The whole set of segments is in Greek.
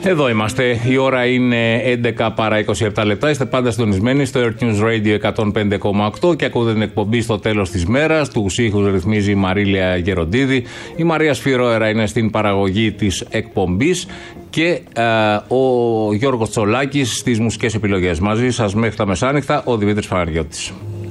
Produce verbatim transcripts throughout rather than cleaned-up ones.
Εδώ είμαστε. Η ώρα είναι έντεκα παρά είκοσι επτά λεπτά. Είστε πάντα συντονισμένοι στο Earth News Radio εκατόν πέντε κόμμα οκτώ και ακούτε την εκπομπή στο τέλος της μέρας. Τους ήχους ρυθμίζει η Μαρίλια Γεροντίδη. Η Μαρία Σφυρόερα είναι στην παραγωγή της εκπομπής και ε, ο Γιώργος Τσολάκης στις μουσικές επιλογές. Μαζί σας μέχρι τα μεσάνυχτα ο Δημήτρης Παναγιώτης.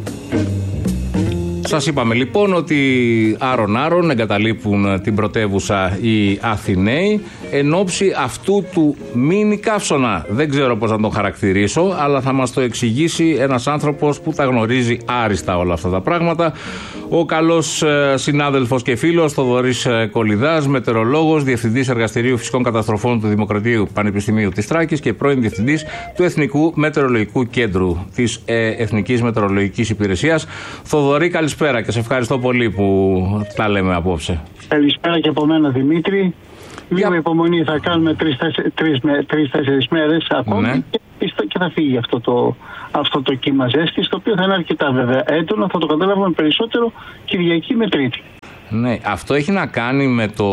Σας είπαμε λοιπόν ότι άρον-άρον εγκαταλείπουν την πρωτεύουσα οι Αθηναίοι εν ώψη αυτού του μίνι καύσωνα. Δεν ξέρω πώς να τον χαρακτηρίσω, αλλά θα μας το εξηγήσει ένας άνθρωπος που τα γνωρίζει άριστα όλα αυτά τα πράγματα. Ο καλός συνάδελφος και φίλος Θοδωρής Κολιδάς, μετεωρολόγος, διευθυντής Εργαστηρίου Φυσικών Καταστροφών του Δημοκρατίου Πανεπιστημίου της Θράκης και πρώην διευθυντής του Εθνικού Μετεωρολογικού Κέντρου της ε, Εθνικής Μετεωρολογικής Υπηρεσίας. Θοδωρή, καλησπέρα και σε ευχαριστώ πολύ που τα λέμε απόψε. Καλησπέρα και από μένα, Δημήτρη. Λίγο Για... υπομονή, θα κάνουμε τρεις-τέσσερις μέρες ακόμη, ναι. και, και θα φύγει αυτό το, αυτό το κύμα ζέστης, το οποίο θα είναι αρκετά βέβαια έντονο, θα το καταλάβουμε περισσότερο Κυριακή με Τρίτη. Ναι, αυτό έχει να κάνει με, το,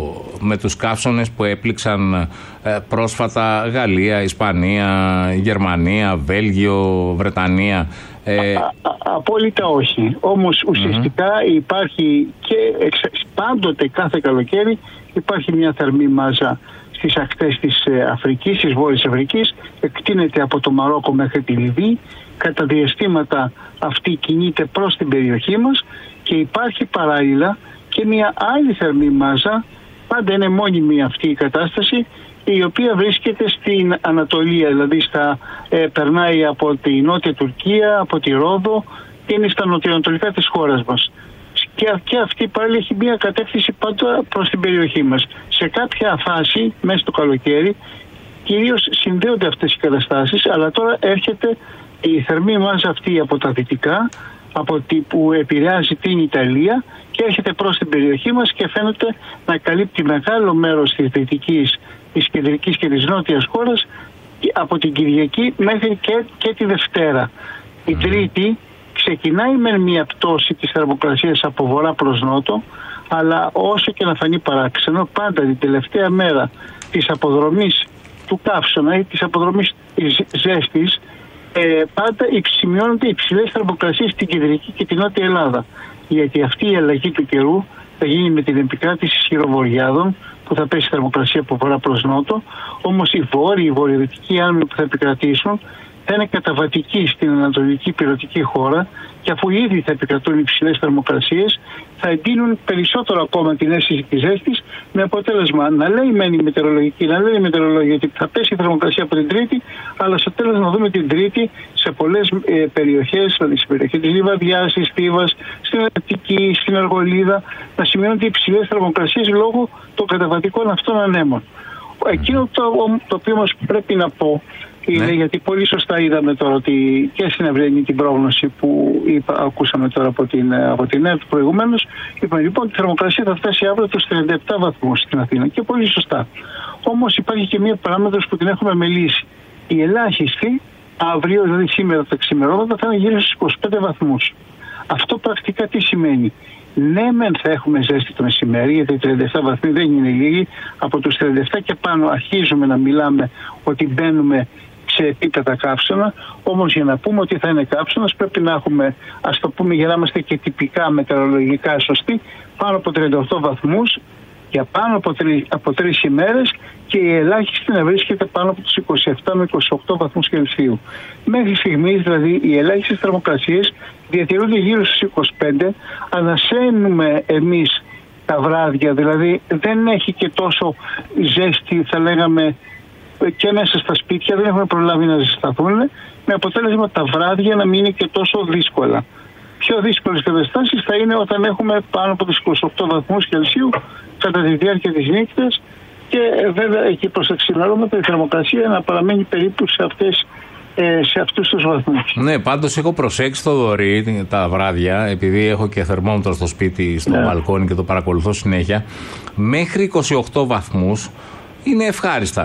με τους καύσονες που έπληξαν ε, πρόσφατα Γαλλία, Ισπανία, Γερμανία, Βέλγιο, Βρετανία. Ε... Α, α, απόλυτα όχι. Όμως ουσιαστικά mm-hmm. υπάρχει και εξ, πάντοτε κάθε καλοκαίρι υπάρχει μια θερμή μάζα στις ακτές της Αφρικής, της Βόρειας Αφρικής, εκτείνεται από το Μαρόκο μέχρι τη Λιβύη, κατά διαστήματα αυτή κινείται προς την περιοχή μας και υπάρχει παράλληλα και μια άλλη θερμή μάζα, πάντα είναι μόνιμη αυτή η κατάσταση, η οποία βρίσκεται στην Ανατολία, δηλαδή στα, ε, περνάει από τη Νότια Τουρκία, από τη Ρόδο και είναι στα νοτιοανατολικά της χώρας μας. Και, και αυτή πάλι έχει μια κατεύθυνση πάντα προς την περιοχή μας. Σε κάποια φάση, μέσα στο καλοκαίρι, κυρίως συνδέονται αυτές οι καταστάσεις, αλλά τώρα έρχεται η θερμή μάζα αυτή από τα δυτικά, από τη, που επηρεάζει την Ιταλία και έρχεται προς την περιοχή μας και φαίνεται να καλύπτει μεγάλο μέρος της δυτικής, της κεντρικής και της νότιας χώρας από την Κυριακή μέχρι και, και τη Δευτέρα. Η Τρίτη ξεκινάει με μια πτώση της θερμοκρασίας από βορρά προς νότο, αλλά όσο και να φανεί παράξενο, πάντα την τελευταία μέρα της αποδρομής του καύσωνα ή της αποδρομής της ζέστης, ε, πάντα σημειώνονται υψηλές θερμοκρασίες στην κεντρική και την νότια Ελλάδα. Γιατί αυτή η αλλαγή του καιρού θα γίνει με την επικράτηση ισχυροβοριάδων, που θα πέσει θερμοκρασία από βορρά προς νότο, όμως οι βόρειοι, οι βορειοδυτικοί άνεμοι που θα επικρατήσουν θα είναι καταβατικοί στην ανατολική πυρωτική χώρα και αφού ήδη θα επικρατούν υψηλές θερμοκρασίες, θα εντείνουν περισσότερο ακόμα την αίσθηση της ζέστης, με αποτέλεσμα να λέει μεν η μετεωρολογική, να λέει η μετεωρολογία ότι θα πέσει η θερμοκρασία από την Τρίτη, αλλά στο τέλος να δούμε την Τρίτη σε πολλές ε, περιοχές, δηλαδή στην περιοχή της Λιβαδιάς, της Θήβας, στην Αττική, στην Αργολίδα, να σημειώνονται υψηλές θερμοκρασίες λόγω των καταβατικών αυτών ανέμων. Εκείνο το, το οποίο μας πρέπει να πω είναι, ναι. γιατί πολύ σωστά είδαμε τώρα ότι και στην Ευρένη την πρόγνωση που είπα, ακούσαμε τώρα από την, από την ΕΡΤ προηγουμένως, είπαμε λοιπόν ότι η θερμοκρασία θα φτάσει αύριο τους τριάντα επτά βαθμούς στην Αθήνα και πολύ σωστά. Όμως υπάρχει και μία παράμετρος που την έχουμε μελήσει. Η ελάχιστη αύριο, δηλαδή σήμερα τα ξημερώματα, θα είναι γύρω στους είκοσι πέντε βαθμούς. Αυτό πρακτικά τι σημαίνει? Ναι, μεν θα έχουμε ζέστη το μεσημέρι, γιατί οι τριάντα επτά βαθμοί δεν είναι λίγοι. Από τους τριάντα επτά και πάνω αρχίζουμε να μιλάμε ότι μπαίνουμε σε επίπεδα καύσωνα. Όμως για να πούμε ότι θα είναι καύσωνας πρέπει να έχουμε, ας το πούμε για να είμαστε και τυπικά μετεωρολογικά σωστοί, πάνω από τριάντα οκτώ βαθμούς για πάνω από, τρι, από τρεις ημέρες και η ελάχιστη να βρίσκεται πάνω από τους είκοσι επτά με είκοσι οκτώ βαθμούς Κελσίου. Μέχρι στιγμής δηλαδή οι ελάχιστες θερμοκρασίες διατηρούνται γύρω στους είκοσι πέντε, ανασένουμε εμείς τα βράδια, δηλαδή δεν έχει και τόσο ζέστη θα λέγαμε και μέσα στα σπίτια, δεν έχουν προλάβει να ζεσταθούν, με αποτέλεσμα τα βράδια να μην είναι και τόσο δύσκολα. Πιο δύσκολες καταστάσεις θα είναι όταν έχουμε πάνω από τους είκοσι οκτώ βαθμούς Κελσίου κατά τη διάρκεια της νύχτας και βέβαια εκεί προς τα ξημερώματα η θερμοκρασία να παραμένει περίπου σε, αυτές, σε αυτούς τους βαθμούς. Ναι, πάντως έχω προσέξει το Θοδωρή τα βράδια, επειδή έχω και θερμόμετρο στο σπίτι, στο ναι. μπαλκόνι και το παρακολουθώ συνέχεια, μέχρι είκοσι οκτώ βαθμούς είναι ευχάριστα.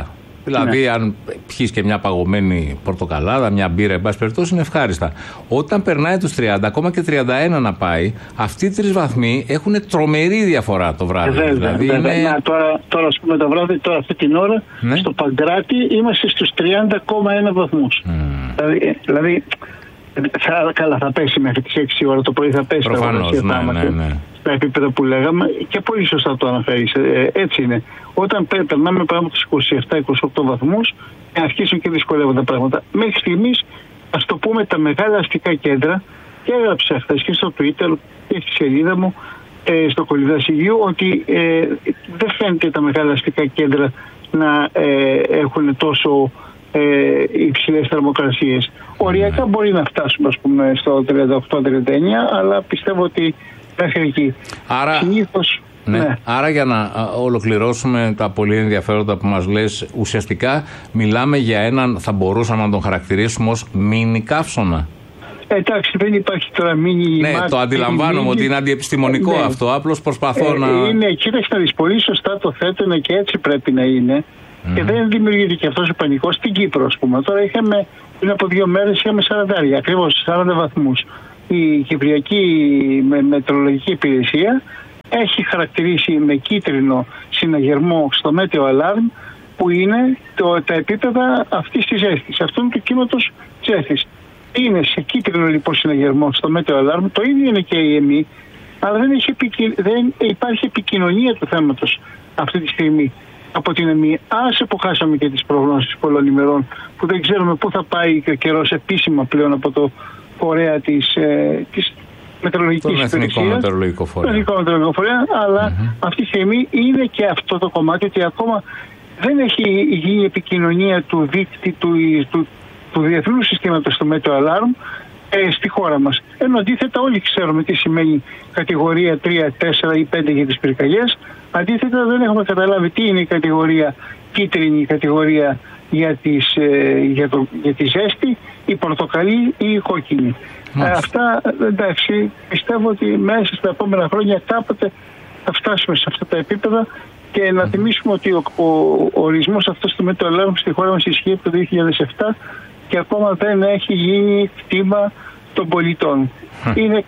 Δηλαδή, ναι. αν πιεις και μια παγωμένη πορτοκαλάδα, μια μπύρα, εν πάση περιπτώσει, είναι ευχάριστα. Όταν περνάει τους τριάντα, ακόμα και τριάντα ένα να πάει, αυτοί οι τρεις βαθμοί έχουν τρομερή διαφορά το βράδυ. Βέβαια, δηλαδή, βέβαια. Είναι... Να, τώρα, τώρα, ας πούμε, το βράδυ, τώρα αυτή την ώρα, ναι. στο Παγκράτη, είμαστε στους τριάντα κόμμα ένα βαθμούς. Mm. Δηλαδή, δηλαδή θα, καλά, θα πέσει μέχρι τις έξι ώρα το πρωί, θα πέσει. Προφανώς, ναι, ναι, ναι, ναι. Στα επίπεδα που λέγαμε, και πολύ σωστά το αναφέρεις. Ε, έτσι είναι. Όταν περνάμε πάνω από τους είκοσι επτά είκοσι οκτώ βαθμούς, αρχίσουν και δυσκολεύονται τα πράγματα. Μέχρι στιγμής, ας το πούμε, τα μεγάλα αστικά κέντρα, και έγραψα χθες και στο Twitter και στη σελίδα μου, ε, στο Κολυδασιγείου, ότι ε, δεν φαίνεται τα μεγάλα αστικά κέντρα να ε, έχουν τόσο ε, υψηλές θερμοκρασίες. Οριακά mm. μπορεί να φτάσουμε, ας πούμε, στο τριάντα οκτώ τριάντα εννιά, αλλά πιστεύω ότι μέχρι εκεί. Άρα... Συνήθως, Ναι. Ναι. Άρα, για να ολοκληρώσουμε τα πολύ ενδιαφέροντα που μας λες, ουσιαστικά μιλάμε για έναν, θα μπορούσαμε να τον χαρακτηρίσουμε ως μίνι καύσωνα. Εντάξει, δεν υπάρχει τώρα μίνι. Ναι, μάκ, το αντιλαμβάνομαι μίνι, ότι είναι αντιεπιστημονικό ναι. αυτό. Απλώς προσπαθώ ε, να. Είναι, κοίταξε να δεις, πολύ σωστά το θέτουν και έτσι πρέπει να είναι. Mm. Και δεν δημιουργείται και αυτός ο πανικός στην Κύπρο, ας πούμε. Τώρα είχαμε, πριν από δύο μέρες, είχαμε σαράντα, ακριβώς σαράντα βαθμούς. Η Κυπριακή Μετεωρολογική Υπηρεσία έχει χαρακτηρίσει με κίτρινο συναγερμό στο Meteo Alarm, που είναι το, τα επίπεδα αυτής της ζέστης, αυτού του κύματος ζέστης. Είναι σε κίτρινο λοιπόν συναγερμό στο Meteo Alarm, το ίδιο είναι και η ΕΜΗ, αλλά δεν, έχει επικοι... δεν υπάρχει επικοινωνία του θέματος αυτή τη στιγμή από την ΕΜΗ. Άσε που χάσαμε και τις προγνώσεις πολλών ημερών, που δεν ξέρουμε πού θα πάει και ο καιρός επίσημα πλέον από το φορέα της, ε, της μετεωρολογικής υπηρεσίας. Τον Εθνικό Μετεωρολογικό Φορέα. Εθνικό Μετεωρολογικό Φορέα, αλλά mm-hmm. αυτή τη στιγμή είναι και αυτό το κομμάτι, ότι ακόμα δεν έχει γίνει επικοινωνία του δίκτυου του, του, του διεθνού συστήματος του Meteo Alarm ε, στη χώρα μας. Ενώ αντίθετα όλοι ξέρουμε τι σημαίνει κατηγορία τρία, τέσσερα ή πέντε για τις πυρκαγιές. Αντίθετα δεν έχουμε καταλάβει τι είναι η κατηγορία κίτρινη, η κατηγορία για, τις, ε, για, το, για τη ζέστη, η πορτοκαλί ή η κόκκινη. Ε, αυτά, εντάξει, πιστεύω ότι μέσα στα επόμενα χρόνια κάποτε θα φτάσουμε σε αυτά τα επίπεδα, και να mm. θυμίσουμε ότι ο, ο, ο ορισμός αυτός του Meteo Alarm στη χώρα μας ισχύει από το δύο χιλιάδες επτά και ακόμα δεν έχει γίνει κτήμα των πολιτών. Mm. Είναι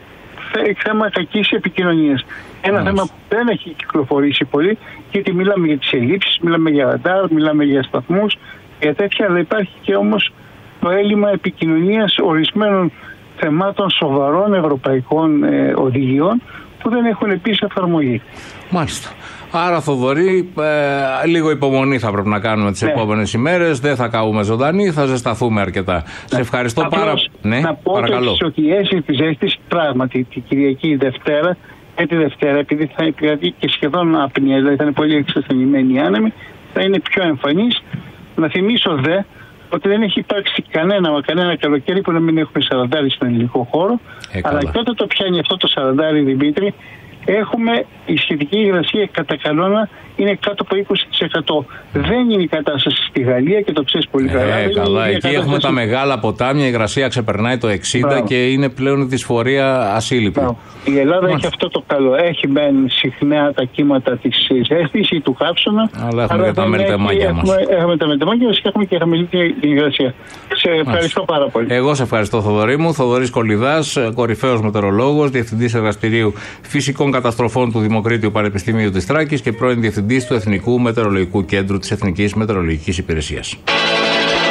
θέμα κακής επικοινωνίας. Ένα mm. θέμα που δεν έχει κυκλοφορήσει πολύ, γιατί μιλάμε για τις ελλείψεις, μιλάμε για ραντάρ, μιλάμε για σταθμούς, για τέτοια, αλλά υπάρχει και όμως το έλλειμμα επικοινωνίας ορισμένων θεμάτων σοβαρών ευρωπαϊκών ε, οδηγιών που δεν έχουν επίσης εφαρμογή. Μάλιστα. Άρα, Θοδωρή, ε, λίγο υπομονή θα πρέπει να κάνουμε τις ναι. επόμενες ημέρες. Δεν θα καούμε ζωντανοί, θα ζεσταθούμε αρκετά. Ναι. Σε ευχαριστώ Απλώς, πάρα πολύ. Ναι, να πω παρακαλώ. ότι η αίσθηση της ζέστης πράγματι την Κυριακή Δευτέρα, και τη Δευτέρα, επειδή θα επικρατεί και σχεδόν άπνοια, δηλαδή θα είναι πολύ εξασθενημένοι οι άνεμοι, θα είναι πιο εμφανής. Να θυμίσω δε ότι δεν έχει υπάρξει κανένα, μα κανένα καλοκαίρι που να μην έχουμε σαραντάρι στον ελληνικό χώρο. Ε, αλλά και όταν το πιάνει αυτό το σαραντάρι, Δημήτρη, έχουμε η σχετική υγρασία κατά κανόνα είναι κάτω από είκοσι τοις εκατό. Δεν είναι η κατάσταση στη Γαλλία και το ξέρεις πολύ καλά. Ε, καλά. Εκεί κατάσταση... έχουμε τα μεγάλα ποτάμια, η υγρασία ξεπερνάει το εξήντα Μπράβο. Και είναι πλέον η δυσφορία ασύλληπτη. Η Ελλάδα Μάλιστα. έχει αυτό το καλό. Έχει μεν συχνά τα κύματα της ζέστης ή του καύσωνα. Αλλά έχουμε και τα μελτεμάκια μας. Έχουμε, έχουμε τα μελτεμάκια μας και έχουμε και χαμηλή την υγρασία. Σε ευχαριστώ Μάλιστα. πάρα πολύ. Εγώ σε ευχαριστώ, Θοδωρή μου. Θοδωρής Κολυδάς, κορυφαίος μετεωρολόγος, διευθυντής εργαστηρίου φυσικών καταστροφών του Δημοκρίτιου Πανεπιστημίου της Θράκης και πρώην διευθυντής του Εθνικού Μετεωρολογικού Κέντρου της Εθνικής Μετεωρολογικής Υπηρεσίας.